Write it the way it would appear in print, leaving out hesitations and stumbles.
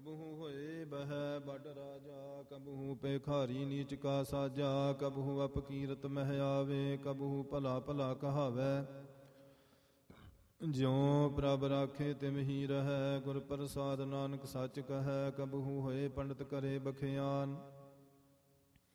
ਕਬਹੂ ਹੋਏ ਬਹਿ ਬਡ ਰਾਜਾ, ਕਬਹੂ ਭੇਖਾਰੀ ਨੀਚ ਕਾ ਸਾਜਾ, ਕਬਹੂ ਅਪਕੀਰਤ ਮਹਿ ਆਵੇ, ਕਬਹੂ ਭਲਾ ਭਲਾ ਕਹਾਵੈ। ਜਿਉ ਪ੍ਰਭ ਰਾਖੇ ਤਿਮ ਹੀ ਰਹੈ, ਗੁਰ ਪ੍ਰਸਾਦ ਨਾਨਕ ਸੱਚ ਕਹੈ। ਕਬਹੂ ਹੋਏ ਪੰਡਤ ਕਰੇ ਬਖਿਆਨ,